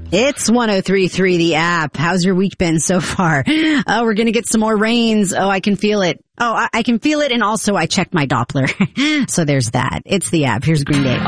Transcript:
It's 103.3 The App. How's your week been so far? Oh, we're going to get some more rains. Oh, I can feel it. Oh, I can feel it. And also I checked my Doppler. So there's that. It's The App. Here's Green Day.